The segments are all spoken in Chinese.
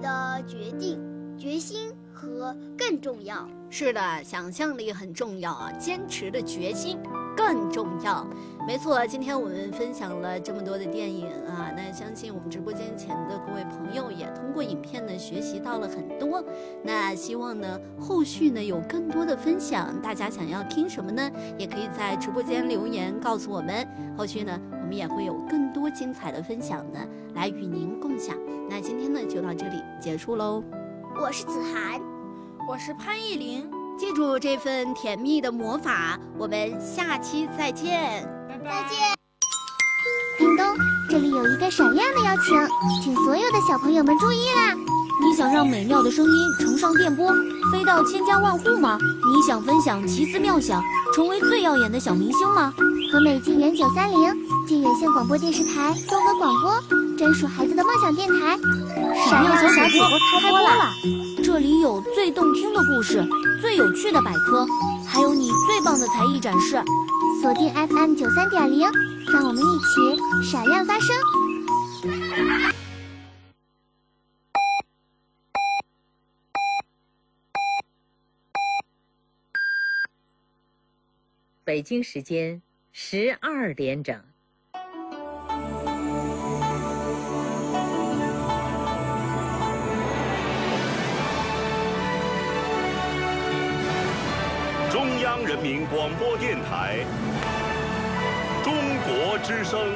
的决定、决心和更重要。 是的，想象力很重要啊，坚持的决心更重要。没错，今天我们分享了这么多的电影啊，那相信我们直播间前的各位朋友也通过影片呢学习到了很多。那希望呢后续呢有更多的分享，大家想要听什么呢？也可以在直播间留言告诉我们。后续呢我们也会有更多精彩的分享呢来与您共享。那今天呢就到这里结束喽。 我是子涵， 我是潘艺林。 记住这份甜蜜的魔法，我们下期再见。 再见。 叮咚，这里有一个闪亮的邀请，请所有的小朋友们注意啦！ 你想让美妙的声音乘上电波，飞到千家万户吗？你想分享奇思妙想，成为最耀眼的小明星吗？ 和美静园930、靖远县广播电视台综合广播，专属孩子的梦想电台， 闪亮小主播开播啦！这里有最动听的故事，最有趣的百科，还有你最棒的才艺展示。 锁定 FM 93.0，让我们一起闪亮发声。 北京时间12点整。 中央人民广播电台中国之声。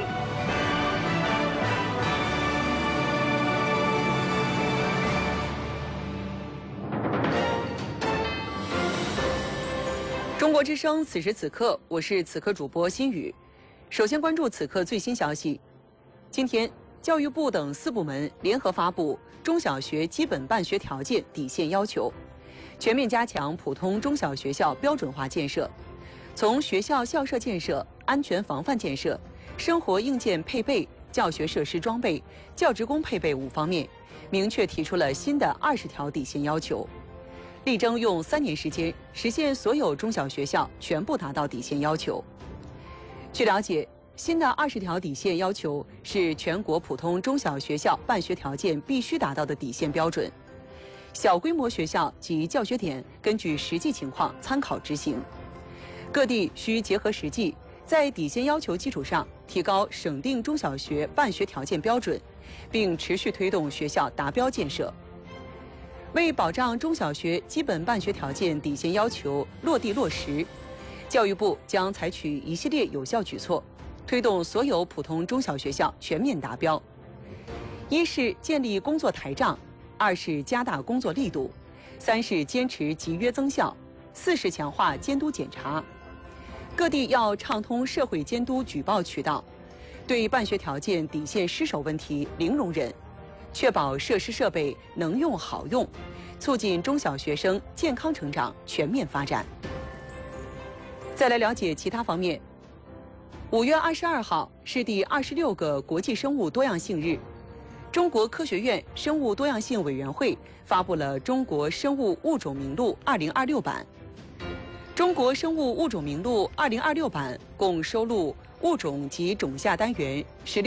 中国之声，此时此刻，我是此刻主播心雨。首先关注此刻最新消息。今天，教育部等4部门联合发布中小学基本办学条件底线要求，全面加强普通中小学校标准化建设，从学校校舍建设、安全防范建设、生活硬件配备、教学设施装备、教职工配备5方面，明确提出了新的20条底线要求。力争用3年时间实现所有中小学校全部达到底线要求。据了解，新的20条底线要求是全国普通中小学校办学条件必须达到的底线标准。小规模学校及教学点根据实际情况参考执行。各地需结合实际，在底线要求基础上提高省定中小学办学条件标准，并持续推动学校达标建设。为保障中小学基本办学条件底线要求落地落实，教育部将采取一系列有效举措，推动所有普通中小学校全面达标。一是建立工作台账，2是加大工作力度，3是坚持集约增效，4是强化监督检查。各地要畅通社会监督举报渠道，对办学条件底线失守问题零容忍，确保设施设备能用好用，促进中小学生健康成长、全面发展。再来了解其他方面。5月22号是第26个国际生物多样性日，中国科学院生物多样性委员会发布了《中国生物物种名录2026版》。中国生物物种名录2026版共收录物种及种下单元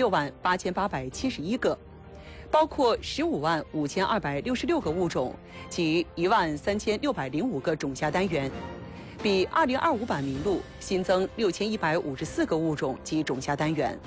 168871个。包括155266个物种及13605个种下单元，比2025版名录新增6154个物种及种下单元。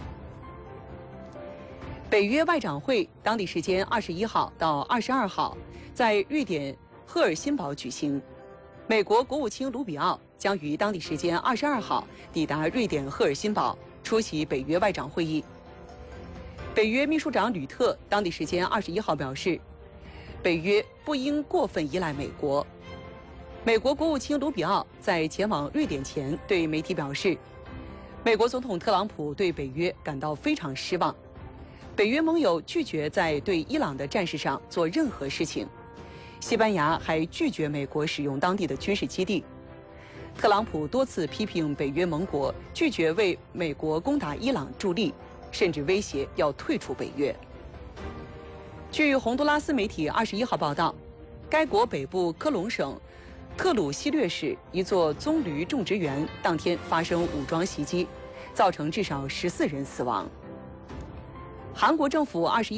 北约外长会当地时间21号到22号在瑞典赫尔辛堡举行，美国国务卿卢比奥将于当地时间22号抵达瑞典赫尔辛堡出席北约外长会议。北约秘书长吕特当地时间21号表示，北约不应过分依赖美国。美国国务卿卢比奥在前往瑞典前对媒体表示，美国总统特朗普对北约感到非常失望，北约盟友拒绝在对伊朗的战事上做任何事情，西班牙还拒绝美国使用当地的军事基地。特朗普多次批评北约盟国拒绝为美国攻打伊朗助力，甚至威胁要退出北约。据洪都拉斯媒体21号报道，该国北部科隆省特鲁西略市一座棕榈种植园当天发生武装袭击，造成至少14人死亡。韩国政府21